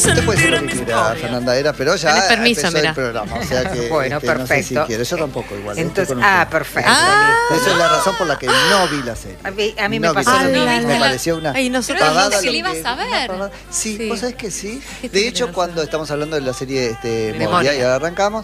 Usted puede decir lo que quiera, Fernanda Era, pero ya Tenés permiso, empezó mirá. el programa. O sea que bueno, no sé si perfecto. quiere. Yo tampoco igual. Entonces, perfecto. Esa es la razón por la que no vi la serie. A mí me No vi pasó la lo serie. mismo. Me pareció una Ay, nosotros pavada dijimos que lo la ibas a ver. una pavada. Sí, Sí. vos sabés que sí. ¿Qué De te hecho, vas a cuando ver? estamos hablando de la serie Memoria. Moria, y ahora arrancamos,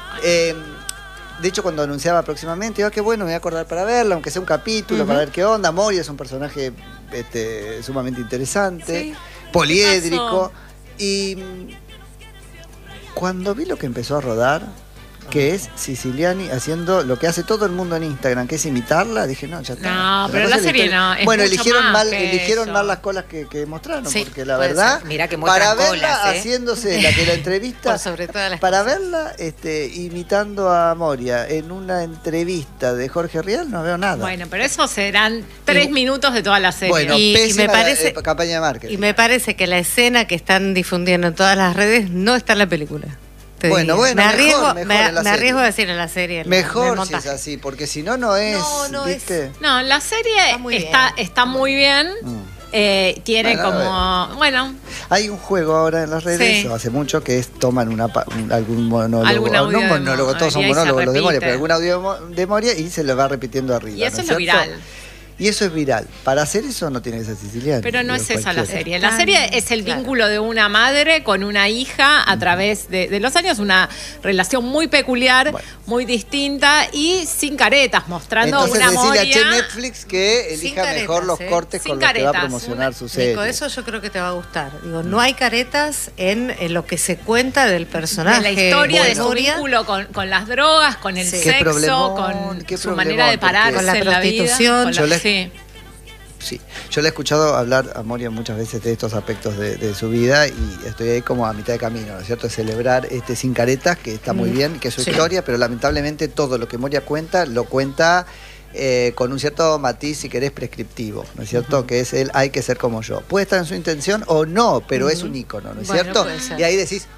de hecho, cuando anunciaba próximamente, qué bueno, me voy a acordar para verla, aunque sea un capítulo, para ver qué onda. Moria es un personaje sumamente interesante, Sí. poliédrico. Y cuando vi lo que empezó a rodar, que es Siciliani haciendo lo que hace todo el mundo en Instagram, que es imitarla, dije, no, ya está. No, pero cosa la es serie historia. no, es Bueno, mucho eligieron más mal, que eligieron eso. mal las colas que mostraron, Sí, porque la puede verdad, ser. Mirá que para muestran verla colas, haciéndose la entrevista, Por sobre todas las para cosas. verla imitando a Moria en una entrevista de Jorge Rial, no veo nada. Bueno, pero eso serán 3 minutos de toda la serie. Bueno, Y pésima me parece- campaña de marketing. Y me parece que la escena que están difundiendo en todas las redes no está en la película. Te Bueno, diría. bueno, me arriesgo, mejor en la me serie. arriesgo a decir en la serie. en el Mejor si montaje. es así, porque si no, no es, No ¿viste? No, la serie Está muy está muy bien. Tiene Bueno, como. Bueno, Hay un juego ahora en las redes, Sí. hace mucho, que es toman algún monólogo, Algún audio no un de monólogo, todos son Moria y se monólogos los de Moria, repite. pero algún audio de Moria y se lo va repitiendo arriba. y eso ¿no es lo cierto? viral. Y eso es viral. Para hacer eso no tiene que ser siciliano. Pero no digo, es esa la cualquiera. serie. La serie es el vínculo de una madre con una hija a través de los años, una relación muy peculiar, Bueno. muy distinta y sin caretas, mostrando Entonces una decirle a Moria. Che Netflix que Sin elija mejor caretas, los cortes Sin con los que va a caretas, promocionar su serie. Nico, eso yo creo que te va a gustar. Digo, no hay caretas en lo que se cuenta del personaje. De la historia, de su Moria. vínculo con las drogas, con el Sí. Qué sexo, problemón, qué con su manera de problemón, pararse porque- Con la en la vida. prostitución. con la- Yo le- sí. Sí, yo le he escuchado hablar a Moria muchas veces de estos aspectos de su vida y estoy ahí como a mitad de camino, ¿no es cierto? Celebrar sin caretas, que está muy bien, que es su Sí. historia, pero lamentablemente todo lo que Moria cuenta, lo cuenta con un cierto matiz, si querés, prescriptivo, ¿no es cierto? Que es el hay que ser como yo. Puede estar en su intención o no, pero es un ícono, ¿no es Bueno, cierto? puede ser. Y ahí decís,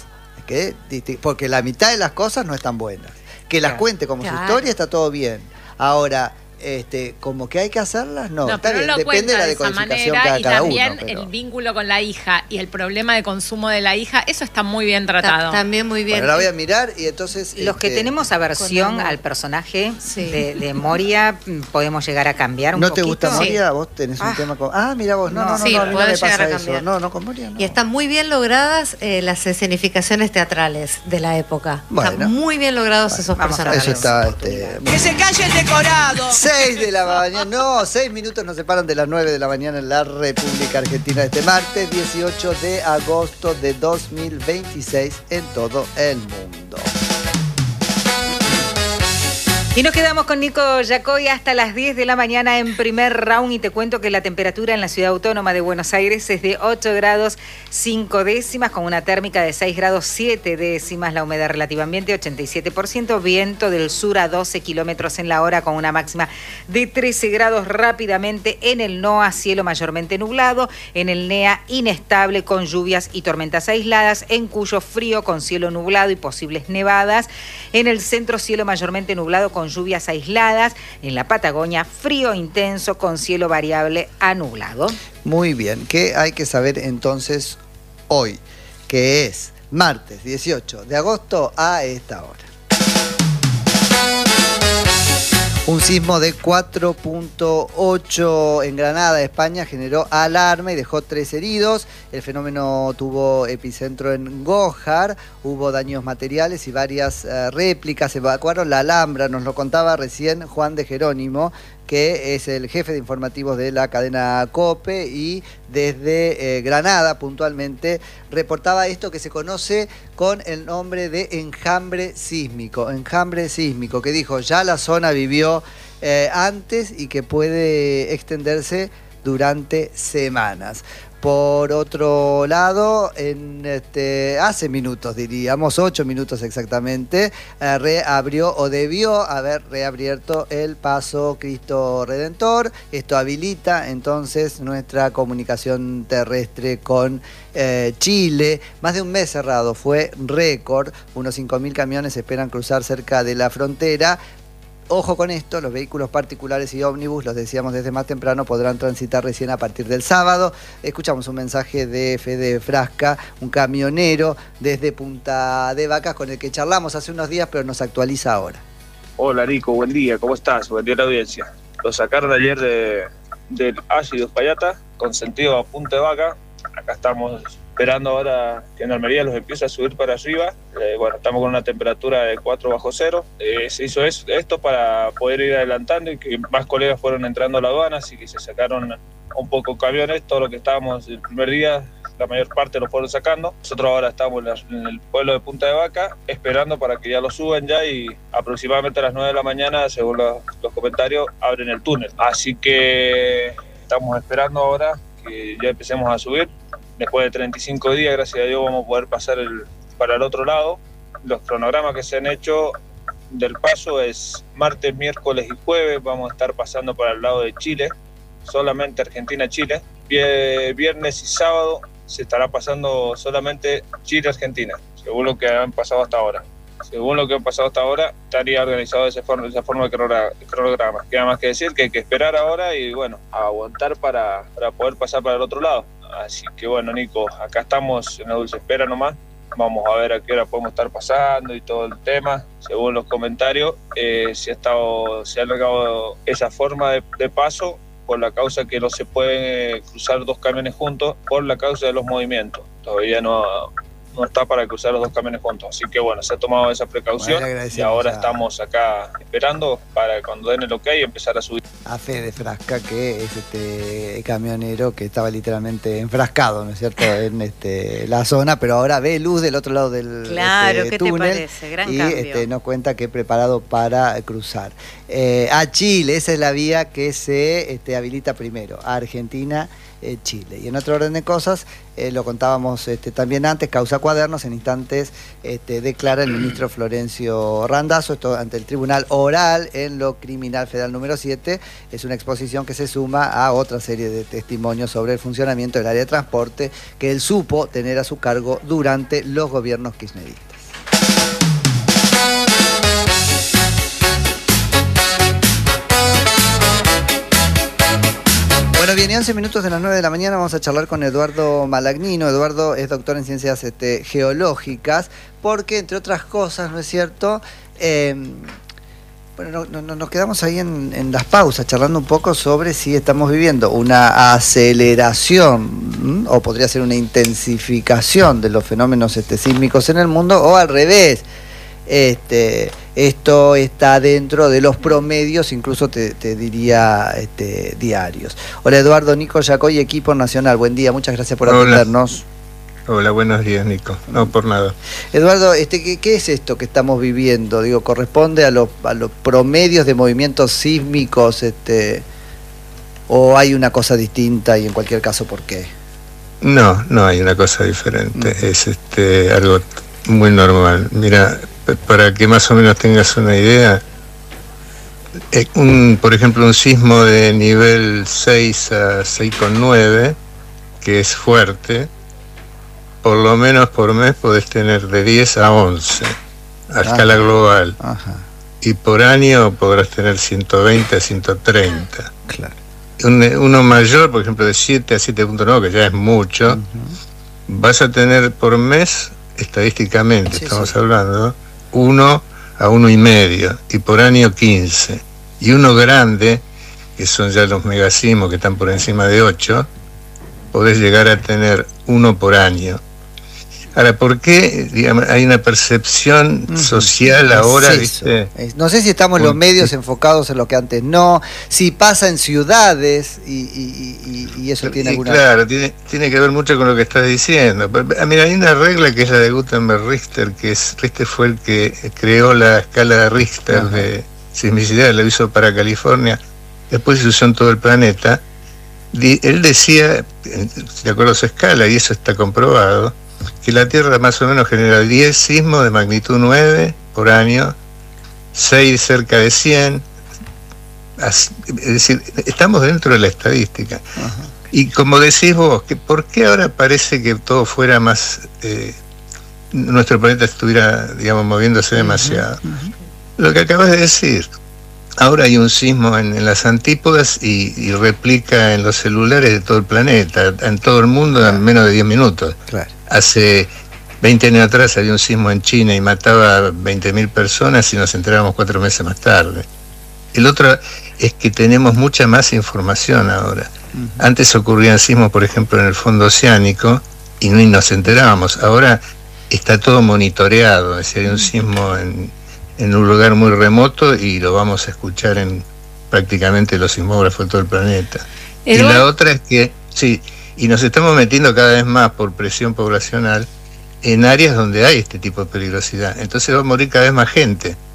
porque la mitad de las cosas no están buenas. Que las Claro. cuente como su Claro. historia está todo bien. Ahora, como que hay que hacerlas, no, está pero bien, lo depende de cuenta la de esa decodificación manera y cada uno. también Pero... el vínculo con la hija y el problema de consumo de la hija, eso está muy bien tratado. También muy bien. Bueno, la voy a mirar y entonces... Los que tenemos aversión con amor. al personaje Sí. de Moria, podemos llegar a cambiar un ¿No poquito. te gusta Sí. Moria? Vos tenés un tema con... mira vos, no, Sí, a mí no puede me llegar pasa a eso. cambiar. No, con Moria no. Y están muy bien logradas las escenificaciones teatrales de la época. Bueno. Están muy bien logrados esos vamos a personajes. Eso está... ¡Que se calle el decorado! 6 de la mañana, no, 6 minutos nos separan de las 9 de la mañana en la República Argentina este martes 18 de agosto de 2026 en todo el mundo. Y nos quedamos con Nico Yacoy hasta las 10 de la mañana en primer round y te cuento que la temperatura en la ciudad autónoma de Buenos Aires es de 8 grados 5 décimas con una térmica de 6 grados 7 décimas, la humedad relativa ambiente 87%, viento del sur a 12 kilómetros en la hora con una máxima de 13 grados rápidamente en el NOA, cielo mayormente nublado, en el NEA inestable con lluvias y tormentas aisladas, en Cuyo frío con cielo nublado y posibles nevadas, en el centro cielo mayormente nublado con lluvias aisladas, en la Patagonia frío intenso con cielo variable a nublado. Muy bien, ¿qué hay que saber entonces hoy? Que es martes 18 de agosto a esta hora. Un sismo de 4.8 en Granada, España, generó alarma y dejó 3 heridos. El fenómeno tuvo epicentro en Gójar, hubo daños materiales y varias réplicas. Se evacuaron la Alhambra, nos lo contaba recién Juan de Jerónimo, que es el jefe de informativos de la cadena COPE y desde Granada puntualmente reportaba esto que se conoce con el nombre de enjambre sísmico, que dijo ya la zona vivió antes y que puede extenderse durante semanas. Por otro lado, hace minutos, diríamos, 8 minutos exactamente, reabrió o debió haber reabierto el paso Cristo Redentor. Esto habilita entonces nuestra comunicación terrestre con Chile. Más de un mes cerrado, fue récord. Unos 5.000 camiones esperan cruzar cerca de la frontera. Ojo con esto, los vehículos particulares y ómnibus, los decíamos desde más temprano, podrán transitar recién a partir del sábado. Escuchamos un mensaje de Fede Frasca, un camionero desde Punta de Vacas con el que charlamos hace unos días, pero nos actualiza ahora. Hola Nico, buen día, ¿cómo estás? Buen día a la audiencia. Lo sacaron ayer del Ácido Uspallata con sentido a Punta de Vaca. Acá estamos esperando ahora que en Almería los empiece a subir para arriba. Bueno, estamos con una temperatura de 4 bajo cero. Se hizo esto para poder ir adelantando y que más colegas fueron entrando a la aduana, así que se sacaron un poco camiones. Todo lo que estábamos el primer día, la mayor parte lo fueron sacando. Nosotros ahora estamos en el pueblo de Punta de Vaca esperando para que ya lo suban ya, y aproximadamente a las 9 de la mañana, según los comentarios, abren el túnel. Así que estamos esperando ahora que ya empecemos a subir. Después de 35 días, gracias a Dios, vamos a poder pasar para el otro lado. Los cronogramas que se han hecho del paso es martes, miércoles y jueves. Vamos a estar pasando para el lado de Chile, solamente Argentina-Chile. Viernes y sábado se estará pasando solamente Chile-Argentina, según lo que han pasado hasta ahora. Según lo que han pasado hasta ahora, estaría organizado de esa forma de cronograma. Queda más que decir que hay que esperar ahora y, bueno, aguantar para poder pasar para el otro lado. Así que, bueno, Nico, acá estamos en la dulce espera nomás. Vamos a ver a qué hora podemos estar pasando y todo el tema. Según los comentarios, se ha alargado esa forma de paso por la causa que no se pueden cruzar dos camiones juntos por la causa de los movimientos. Todavía no está para cruzar los dos camiones juntos. Así que, bueno, se ha tomado esa precaución y ahora estamos acá esperando para cuando den el ok empezar a subir. A Fede Frasca, que es este camionero que estaba literalmente enfrascado, ¿no es cierto?, en la zona, pero ahora ve luz del otro lado del ¿qué túnel. te parece? Gran cambio. Nos cuenta que preparado para cruzar. A Chile, esa es la vía que se habilita primero, a Argentina, Chile. Y en otro orden de cosas, lo contábamos también antes, causa Cuadernos, en instantes declara el ministro Florencio Randazzo, esto ante el Tribunal Oral en lo Criminal Federal número 7, es una exposición que se suma a otra serie de testimonios sobre el funcionamiento del área de transporte que él supo tener a su cargo durante los gobiernos kirchneristas. Bueno, bien, y 11 minutos de las 9 de la mañana vamos a charlar con Eduardo Malagnino. Eduardo es doctor en ciencias geológicas, porque, entre otras cosas, ¿no es cierto?, bueno, nos quedamos ahí en las pausas charlando un poco sobre si estamos viviendo una aceleración o podría ser una intensificación de los fenómenos sísmicos en el mundo, o al revés. Esto está dentro de los promedios, incluso te diría diarios. Hola Eduardo, Nico Yacoy, equipo nacional. Buen día, muchas gracias por atendernos. Hola, buenos días, Nico. No, por nada. Eduardo, ¿qué es esto que estamos viviendo? Digo, ¿corresponde a los promedios de movimientos sísmicos, o hay una cosa distinta y en cualquier caso, ¿por qué? No hay una cosa diferente. Es algo muy normal. Mira, para que más o menos tengas una idea, por ejemplo, un sismo de nivel 6 a 6,9, que es fuerte, por lo menos por mes podés tener de 10 a 11 a escala global. Ajá. Y por año podrás tener 120 a 130. Claro. Uno mayor, por ejemplo, de 7 a 7,9, que ya es mucho, vas a tener por mes, estadísticamente estamos hablando, 1 a 1,5, y por año 15. Y uno grande, que son ya los megasismos que están por encima de 8, podés llegar a tener 1 por año. Ahora, ¿por qué, digamos, hay una percepción social ahora? ¿Viste? No sé si estamos los medios enfocados en lo que antes no, si pasa en ciudades y eso tiene alguna... Claro, tiene que ver mucho con lo que estás diciendo. Mira, hay una regla que es la de Gutenberg-Richter, Richter fue el que creó la escala de Richter de sismicidad, la hizo para California, después se usó en todo el planeta. Él decía, de acuerdo a su escala, y eso está comprobado, que la Tierra más o menos genera 10 sismos de magnitud 9 por año, 6 cerca de 100, es decir, estamos dentro de la estadística. Y como decís vos, ¿por qué ahora parece que todo fuera más, nuestro planeta estuviera, digamos, moviéndose demasiado? Lo que acabas de decir, ahora hay un sismo en las antípodas y replica en los celulares de todo el planeta, en todo el mundo, en menos de 10 minutos. Claro. Hace 20 años atrás había un sismo en China y mataba a 20.000 personas y nos enterábamos 4 meses más tarde. El otro es que tenemos mucha más información ahora. Antes ocurrían sismos, por ejemplo, en el fondo oceánico y ni nos enterábamos. Ahora está todo monitoreado. Es decir, hay un sismo en un lugar muy remoto y lo vamos a escuchar en prácticamente los sismógrafos de todo el planeta. Y la otra es que, sí, y nos estamos metiendo cada vez más por presión poblacional en áreas donde hay este tipo de peligrosidad. Entonces va a morir cada vez más gente.